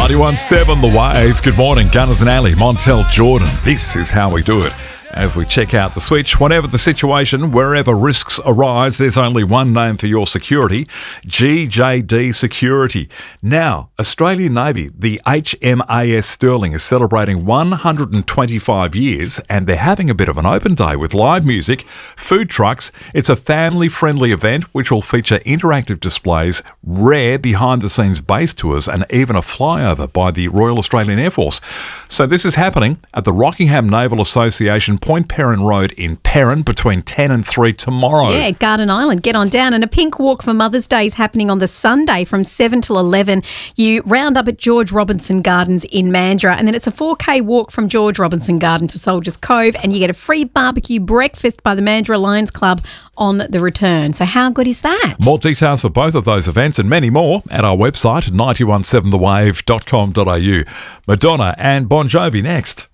91.7 The Wave. Good morning, Gunners and Alley, Montel Jordan. This is how we do it. As we check out the switch, whatever the situation, wherever risks arise, there's only one name for your security, GJD Security. Now, Australian Navy, the HMAS Sterling is celebrating 125 years and they're having a bit of an open day with live music, food trucks. It's a family-friendly event which will feature interactive displays, rare behind-the-scenes base tours and even a flyover by the Royal Australian Air Force. So this is happening at the Rockingham Naval Association, Point Perrin Road in Perrin between 10 and 3 tomorrow. Yeah, Garden Island. Get on down. And a pink walk for Mother's Day is happening on the Sunday from 7 till 11. You round up at George Robinson Gardens in Mandurah, and then it's a 4K walk from George Robinson Garden to Soldiers Cove, and you get a free barbecue breakfast by the Mandurah Lions Club on the return. So how good is that? More details for both of those events and many more at our website, 917thewave.com.au. Madonna and Bon Jovi next.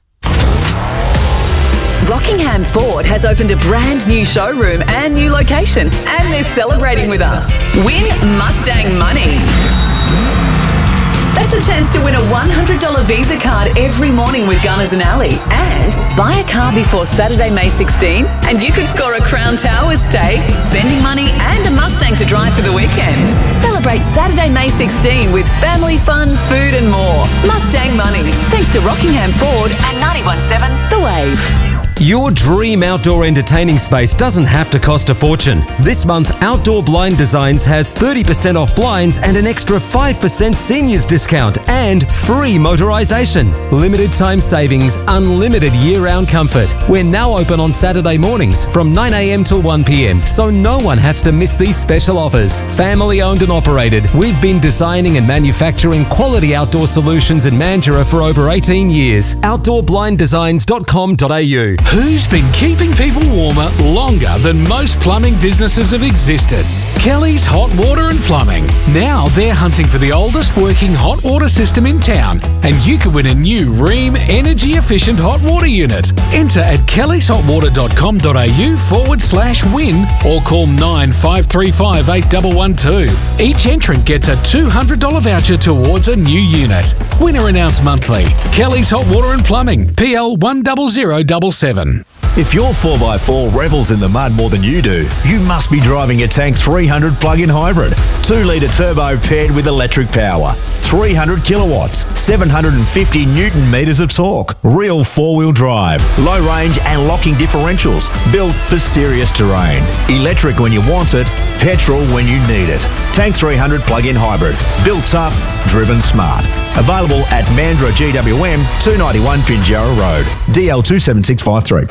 Rockingham Ford has opened a brand new showroom and new location, and they're celebrating with us. Win Mustang money. That's a chance to win a $100 Visa card every morning with Gunners and Alley. And buy a car before Saturday, May 16, and you could score a Crown Towers stay, spending money and a Mustang to drive for the weekend. Celebrate Saturday, May 16 with family fun, food and more. Mustang money. Thanks to Rockingham Ford and 91.7 The Wave. Your dream outdoor entertaining space doesn't have to cost a fortune. This month, Outdoor Blind Designs has 30% off blinds and an extra 5% seniors discount and free motorisation. Limited time savings, unlimited year-round comfort. We're now open on Saturday mornings from 9 a.m. till 1 p.m, so no one has to miss these special offers. Family owned and operated, we've been designing and manufacturing quality outdoor solutions in Mandurah for over 18 years. OutdoorBlindDesigns.com.au. Who's been keeping people warmer longer than most plumbing businesses have existed? Kelly's Hot Water and Plumbing. Now they're hunting for the oldest working hot water system in town, and you could win a new Rheem energy efficient hot water unit. Enter at kellysHotWater.com.au/win or call 9535 8112. Each entrant gets a $200 voucher towards a new unit. Winner announced monthly. Kelly's Hot Water and Plumbing, PL 10077. If your 4x4 revels in the mud more than you do, you must be driving a Tank 300 plug-in hybrid. 2-litre turbo paired with electric power. 300 kilowatts, 750 newton metres of torque. Real four-wheel drive. Low range and locking differentials. Built for serious terrain. Electric when you want it, petrol when you need it. Tank 300 plug-in hybrid. Built tough, driven smart. Available at Mandurah GWM, 291 Pinjarra Road. DL 27653.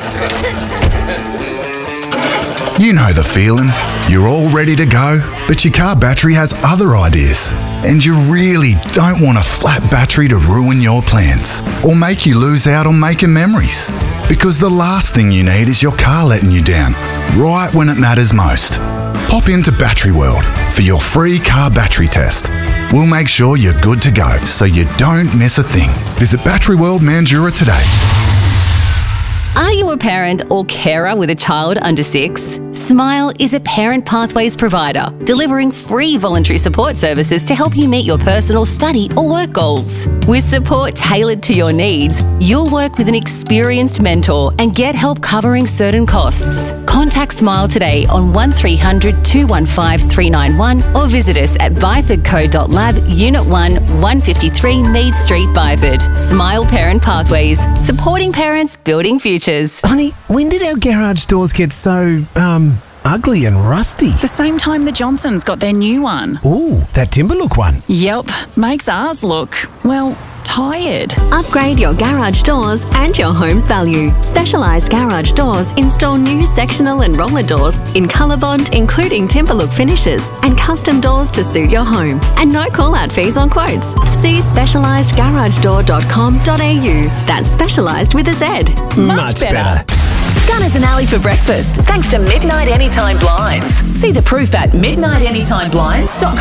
You know the feeling. You're all ready to go, but your car battery has other ideas. And you really don't want a flat battery to ruin your plans or make you lose out on making memories. Because the last thing you need is your car letting you down, right when it matters most. Pop into Battery World for your free car battery test. We'll make sure you're good to go so you don't miss a thing. Visit Battery World Mandurah today. Are you a parent or carer with a child under 6? Smile is a Parent Pathways provider, delivering free voluntary support services to help you meet your personal study or work goals. With support tailored to your needs, you'll work with an experienced mentor and get help covering certain costs. Contact Smile today on 1300 215 391 or visit us at byfordco.lab, Unit 1, 153 Mead Street, Byford. Smile Parent Pathways, supporting parents, building futures. Honey, when did our garage doors get so, ugly and rusty? The same time the Johnsons got their new one. Ooh, that Timberlook one. Yep, makes ours look, well, tired. Upgrade your garage doors and your home's value. Specialised garage doors install new sectional and roller doors in ColourBond, including Timberlook finishes and custom doors to suit your home. And no call-out fees on quotes. See specialisedgaragedoor.com.au. That's specialised with a Z. Much better. Gunners and Alley for breakfast, thanks to Midnight Anytime Blinds. See the proof at midnightanytimeblinds.com.au.